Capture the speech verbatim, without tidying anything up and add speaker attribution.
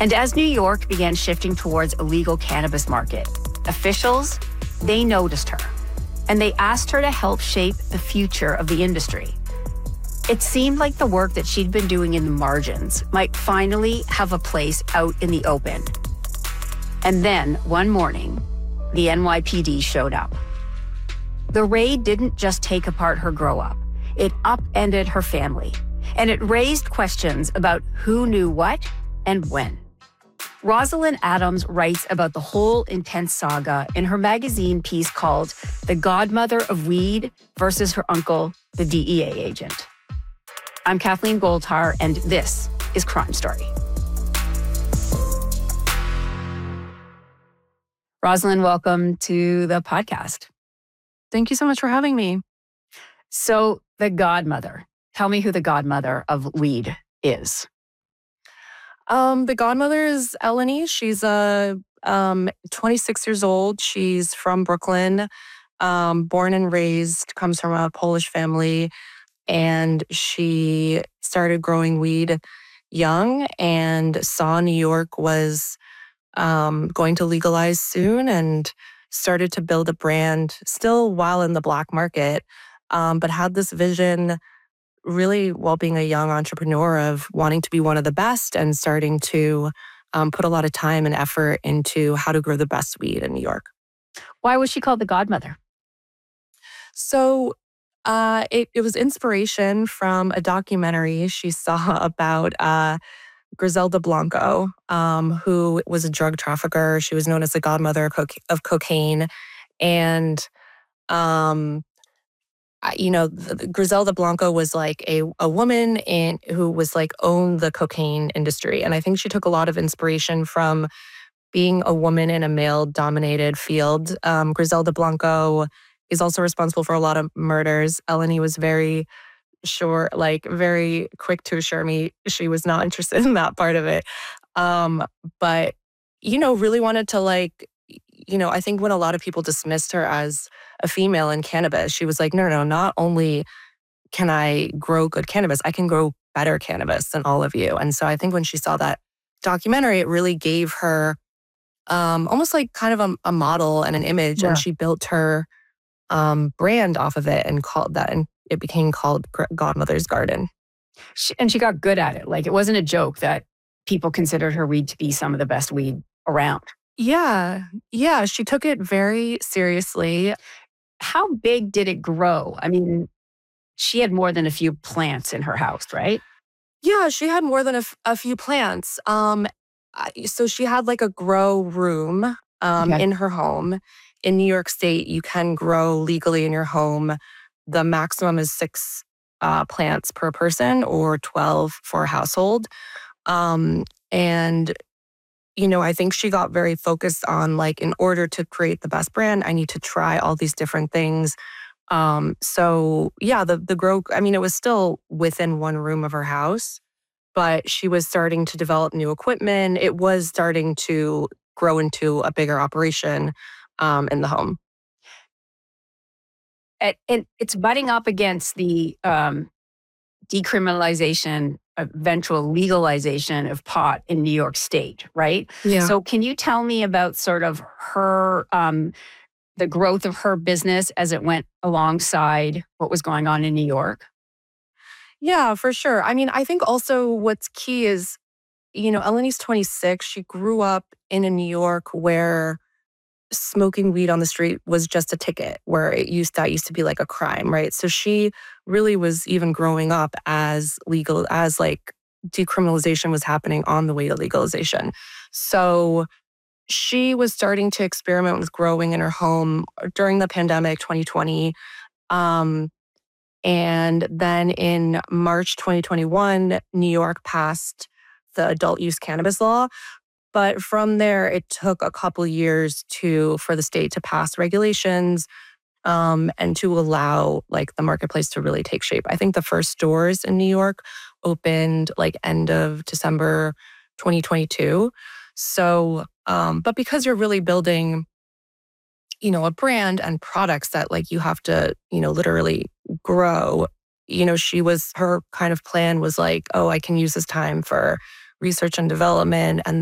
Speaker 1: And as New York began shifting towards a legal cannabis market, officials, they noticed her. And they asked her to help shape the future of the industry. It seemed like the work that she'd been doing in the margins might finally have a place out in the open. And then, one morning, the N Y P D showed up. The raid didn't just take apart her grow-up. It upended her family. And it raised questions about who knew what and when. Rosalind Adams writes about the whole intense saga in her magazine piece called The Godmother of Weed versus Her Uncle, the D E A Agent. I'm Kathleen Goldhar, and this is Crime Story. Rosalind, welcome to the podcast.
Speaker 2: Thank you so much for having me.
Speaker 1: So, the godmother. Tell me who the godmother of weed is.
Speaker 2: Um, the godmother is Eleni. She's uh, um, twenty-six years old. She's from Brooklyn, um, born and raised, comes from a Polish family. And she started growing weed young and saw New York was um, going to legalize soon and started to build a brand still while in the black market, um, but had this vision really while being a young entrepreneur of wanting to be one of the best and starting to um, put a lot of time and effort into how to grow the best weed in New York.
Speaker 1: Why was she called the godmother?
Speaker 2: So uh, it, it was inspiration from a documentary she saw about uh, Griselda Blanco, um, who was a drug trafficker. She was known as the godmother of, coca- of cocaine. And um, you know, Griselda Blanco was like a, a woman in, who was like owned the cocaine industry. And I think she took a lot of inspiration from being a woman in a male-dominated field. Um, Griselda Blanco is also responsible for a lot of murders. Eleni was very sure, like very quick to assure me she was not interested in that part of it. Um, but, you know, really wanted to like, you know, I think when a lot of people dismissed her as a female in cannabis, she was like, no, no, no, not only can I grow good cannabis, I can grow better cannabis than all of you. And so I think when she saw that documentary, it really gave her um, almost like kind of a, a model and an image. Yeah. And she built her um, brand off of it and called that, and it became called Godmother's Garden.
Speaker 1: She, and she got good at it. Like, it wasn't a joke that people considered her weed to be some of the best weed around.
Speaker 2: Yeah, yeah, she took it very seriously.
Speaker 1: How big did it grow? I mean, she had more than a few plants in her house, right?
Speaker 2: Yeah, she had more than a, f- a few plants. Um, so she had like a grow room um, okay. in her home. In New York State, you can grow legally in your home. The maximum is six uh, plants per person or twelve for a household. Um, and You know, I think she got very focused on like, in order to create the best brand, I need to try all these different things. Um, so yeah, the the grow, I mean, it was still within one room of her house, but she was starting to develop new equipment. It was starting to grow into a bigger operation um, in the home.
Speaker 1: And, and it's butting up against the um, decriminalization, eventual legalization of pot in New York State, right?
Speaker 2: Yeah.
Speaker 1: So can you tell me about sort of her, um, the growth of her business as it went alongside what was going on in New York?
Speaker 2: Yeah, for sure. I mean, I think also what's key is, you know, Eleni's twenty-six. She grew up in a New York where smoking weed on the street was just a ticket, where it used that used to be like a crime, right? So she really was even growing up as legal, as like decriminalization was happening on the way to legalization. So she was starting to experiment with growing in her home during the pandemic, twenty twenty. Um, and then in March twenty twenty-one, New York passed the adult use cannabis law. But from there, it took a couple years to for the state to pass regulations um, and to allow like the marketplace to really take shape. I think the first stores in New York opened like end of December twenty twenty-two. So, um, but because you're really building, you know, a brand and products that like you have to, you know, literally grow, you know, she was, her kind of plan was like, oh, I can use this time for research and development. And